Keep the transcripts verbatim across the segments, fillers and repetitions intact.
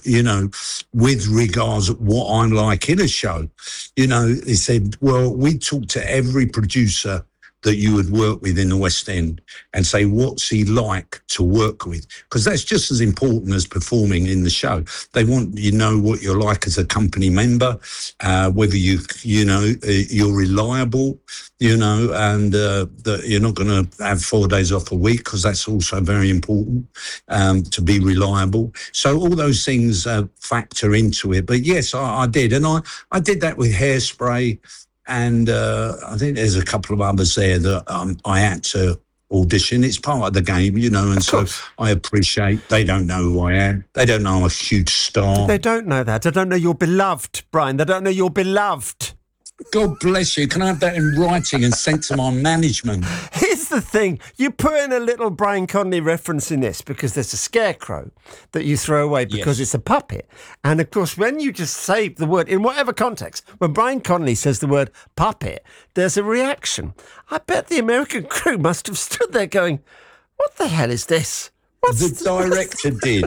you know, with regards to what I'm like in a show. You know, he said, well, we talk to every producer that you would work with in the West End and say, what's he like to work with? Because that's just as important as performing in the show. They want you know what you're like as a company member, uh, whether you, you know, uh, you're reliable, you know, and uh, that you're not going to have four days off a week, because that's also very important, um, to be reliable. So all those things uh, factor into it. But yes, I, I did. And I, I did that with Hairspray. And uh, I think there's a couple of others there that um, I had to audition. It's part of the game, you know, and so I appreciate they don't know who I am. They don't know I'm a huge star. They don't know that. They don't know you're beloved, Brian. They don't know you're beloved. God bless you. Can I have that in writing and sent to my management? Here's the thing. You put in a little Brian Conley reference in this because there's a scarecrow that you throw away because yes. it's a puppet. And, of course, when you just say the word, in whatever context, when Brian Conley says the word puppet, there's a reaction. I bet the American crew must have stood there going, what the hell is this? What's the th- director did.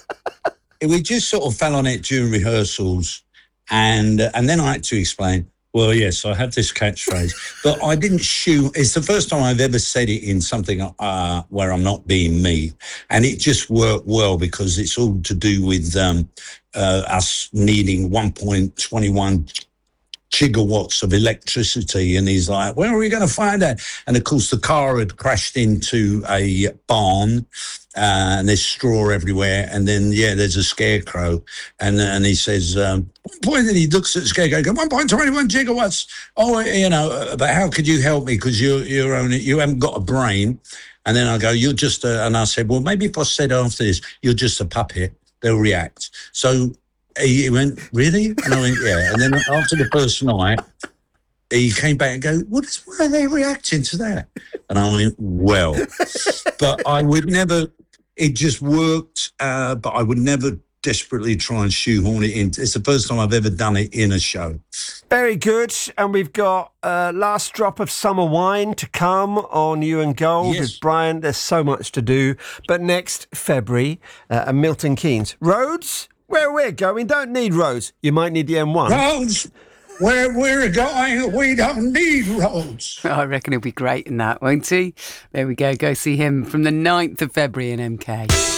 We just sort of fell on it during rehearsals. And, uh, and then I had to explain, well, yes, I have this catchphrase, but I didn't shoot. It's the first time I've ever said it in something uh, where I'm not being me. And it just worked well because it's all to do with um, uh, us needing one point two one gigawatts of electricity. And he's like, where are we going to find that? And, of course, the car had crashed into a barn. Uh, and there's straw everywhere, and then yeah, there's a scarecrow, and and he says, um, one point, and he looks at the scarecrow, go one point two one gigawatts. Oh, you know, but how could you help me? Because you're you're only you haven't got a brain. And then I go, you're just a, and I said, well, maybe if I said after this, you're just a puppet, they'll react. So he went, really? And I went, yeah. And then after the first night, he came back and go, what is, why are they reacting to that? And I went, well, but I would never. It just worked, uh, but I would never desperately try and shoehorn it in. It's the first time I've ever done it in a show. Very good. And we've got uh, Last Drop of Summer Wine to come on You and Gold yes. with Brian. There's so much to do. But next February, uh, at Milton Keynes. Roads? Where we're going, don't need roads. You might need the M one. Roads? Where we're going, we don't need roads. I reckon he'll be great in that, won't he? There we go. Go see him from the ninth of February in M K.